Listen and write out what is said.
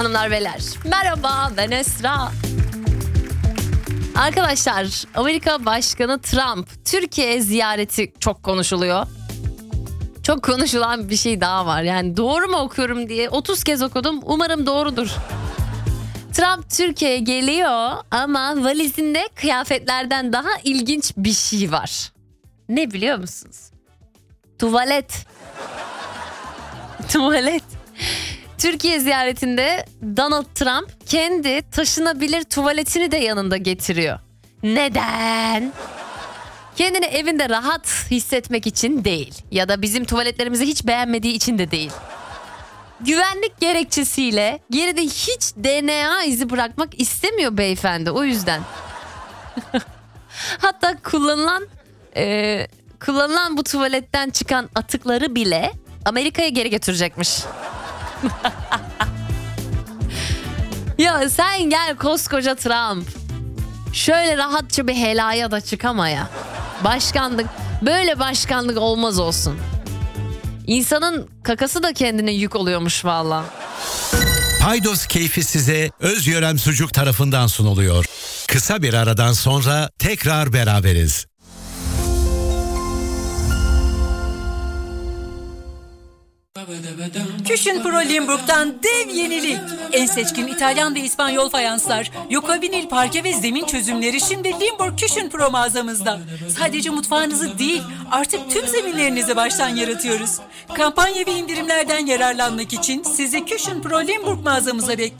Hanımlar beyler, merhaba, ben Esra. Arkadaşlar, Amerika Başkanı Trump Türkiye ziyareti çok konuşuluyor. Çok konuşulan bir şey daha var. Yani doğru mu okuyorum diye 30 kez okudum. Umarım doğrudur. Trump Türkiye'ye geliyor ama valizinde kıyafetlerden daha ilginç bir şey var. Ne biliyor musunuz? Tuvalet. Tuvalet. Türkiye ziyaretinde Donald Trump kendi taşınabilir tuvaletini de yanında getiriyor. Neden? Kendini evinde rahat hissetmek için değil ya da bizim tuvaletlerimizi hiç beğenmediği için de değil. Güvenlik gerekçesiyle geride hiç DNA izi bırakmak istemiyor beyefendi, o yüzden. Hatta kullanılan bu tuvaletten çıkan atıkları bile Amerika'ya geri götürecekmiş. Ya sen gel koskoca Trump. Şöyle rahatça bir helaya da çıkama ya. Böyle başkanlık olmaz olsun. İnsanın kakası da kendine yük oluyormuş valla. Paydos keyfi size Özgören Sucuk tarafından sunuluyor. Kısa bir aradan sonra tekrar beraberiz. Cushion Pro Limburg'dan dev yenilik. En seçkin İtalyan ve İspanyol fayanslar, Yoka vinil parke ve zemin çözümleri şimdi Limburg Cushion Pro mağazamızda. Sadece mutfağınızı değil, artık tüm zeminlerinizi baştan yaratıyoruz. Kampanya ve indirimlerden yararlanmak için sizi Cushion Pro Limburg mağazamıza bekliyoruz.